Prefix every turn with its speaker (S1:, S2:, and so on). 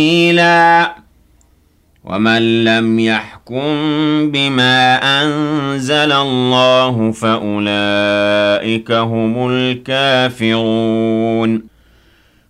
S1: تأويلا ومن لم يحكم بما أنزل الله فأولئك هم الكافرون